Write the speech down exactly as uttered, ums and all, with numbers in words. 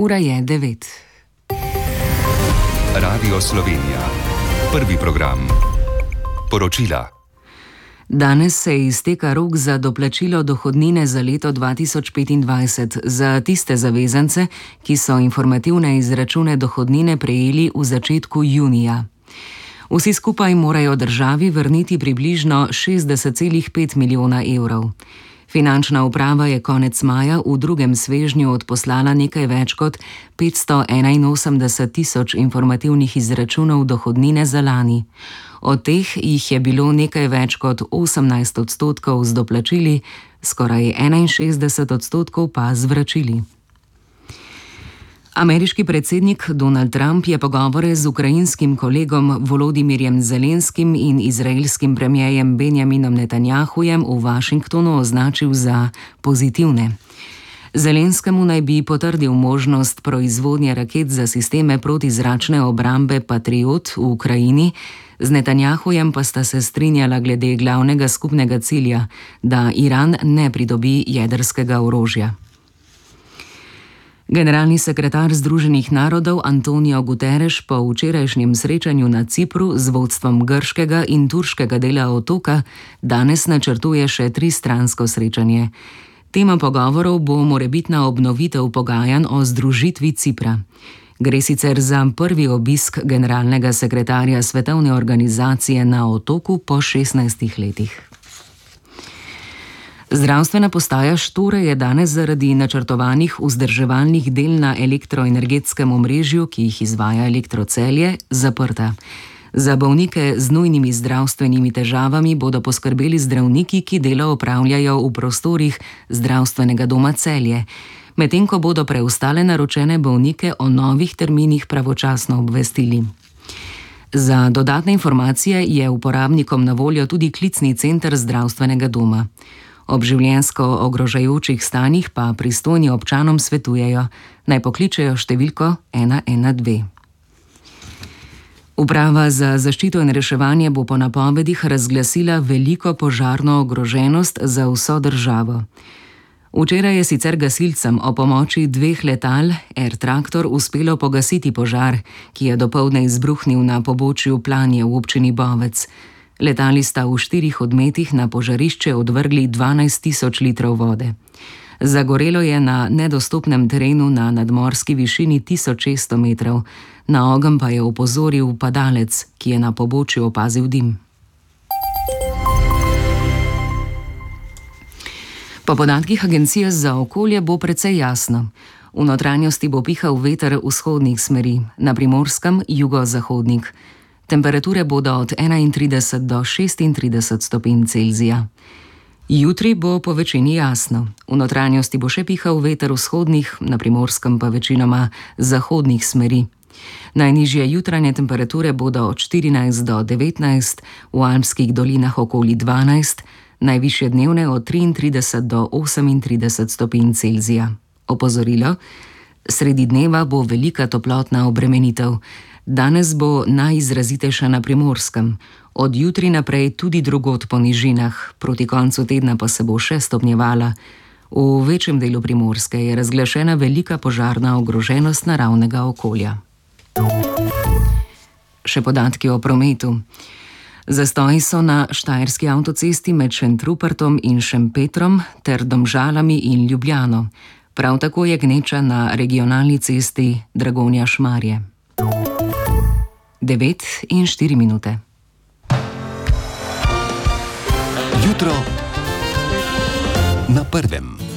Ura je devet. Radio Slovenija. Prvi program. Poročila. Danes se izteka rok za doplačilo dohodnine za leto dva tisoč petindvajset za tiste zavezance, ki so informativne izračune dohodnine prejeli v začetku junija. Vsi skupaj morajo državi vrniti približno šestdeset celih pet milijona evrov. Finančna uprava je konec maja v drugem svežnju odposlala nekaj več kot petsto enainosemdeset tisoč informativnih izračunov dohodnine za lani. Od teh jih je bilo nekaj več kot osemnajst odstotkov z doplačili, skoraj enainšestdeset odstotkov pa z vračili. Ameriški predsednik Donald Trump je pogovore z ukrajinskim kolegom Volodimirjem Zelenskim in izraelskim premierjem Benjaminom Netanjahujem v Washingtonu označil za pozitivne. Zelenskemu naj bi potrdil možnost proizvodnje raket za sisteme protizračne obrambe Patriot v Ukrajini, z Netanjahujem pa sta se strinjala glede glavnega skupnega cilja, da Iran ne pridobi jedrskega orožja. Generalni sekretar Združenih narodov Antonio Guterres po včerajšnjem srečanju na Cipru z vodstvom grškega in turškega dela otoka danes načrtuje še tristransko srečanje. Tema pogovorov bo morebitna obnovitev pogajanj o združitvi Cipra. Gre sicer za prvi obisk generalnega sekretarja Svetovne organizacije na otoku po šestnajstih letih. Zdravstvena postaja Štore je danes zaradi načrtovanih vzdrževalnih del na elektroenergetskem omrežju, ki jih izvaja Elektrocelje, zaprta. Za bolnike z nujnimi zdravstvenimi težavami bodo poskrbeli zdravniki, ki delo opravljajo v prostorih Zdravstvenega doma Celje, medtem ko bodo preostale naročene bolnike o novih terminih pravočasno obvestili. Za dodatne informacije je uporabnikom na voljo tudi klicni center Zdravstvenega doma. Ob življenjsko ogrožajočih stanjih pa pristojni občanom svetujejo, naj pokličejo številko ena ena dve. Uprava za zaščito in reševanje bo po napovedih razglasila veliko požarno ogroženost za vso državo. Včeraj je sicer gasilcem o pomoči dveh letal Air Tractor uspelo pogasiti požar, ki je dopoldne izbruhnil na pobočju Planje v občini Bovec. Letali sta v štirih odmetih na požarišče odvrgli dvanajst tisoč litrov vode. Zagorelo je na nedostopnem terenu na nadmorski višini tisoč šeststo metrov, na ogenj pa je opozoril padalec, ki je na pobočju opazil dim. Po podatkih Agencije za okolje bo precej jasno. V notranjosti bo pihal veter vzhodnih smeri, na Primorskem jugozahodnik. Temperature bodo od enaintrideset do šestintrideset stopinj Celzija. Jutri bo po večini jasno. V notranjosti bo še pihal veter vzhodnih, na Primorskem pa večinoma zahodnih smeri. Najnižje jutranje temperature bodo od štirinajst do devetnajst, v alpskih dolinah okoli dvanajst, najvišje dnevne od triintrideset do osemintrideset stopinj Celzija. Opozorilo: sredi dneva bo velika toplotna obremenitev. Danes bo najizrazitejša na Primorskem, od jutri naprej tudi drugod po nižinah, proti koncu tedna pa se bo še stopnjevala. V večjem delu Primorske je razglašena velika požarna ogroženost naravnega okolja. Še podatki o prometu. Zastoji so na štajerski avtocesti med Šentrupertom in Šempetrom ter Domžalami in Ljubljano. Prav tako je gneča na regionalni cesti Dragonja-Šmarje. devet in štiri minute. Jutro na prvem.